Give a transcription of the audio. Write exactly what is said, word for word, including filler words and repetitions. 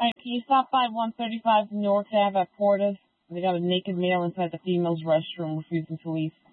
Alright, can you stop by one thirty-five Newark Ave at Porter's? They got a naked male inside the female's restroom refusing to leave.